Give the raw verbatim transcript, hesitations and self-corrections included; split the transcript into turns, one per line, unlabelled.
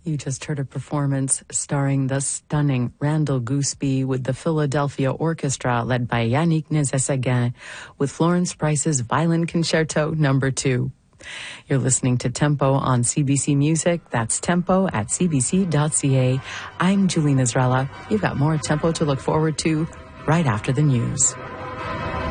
You just heard a performance starring the stunning Randall Gooseby with the Philadelphia Orchestra led by Yannick Nézet-Séguin with Florence Price's Violin Concerto number two. You're listening to Tempo on C B C Music. That's tempo at c b c dot c a. I'm Julie Nazrella. You've got more Tempo to look forward to right after the news.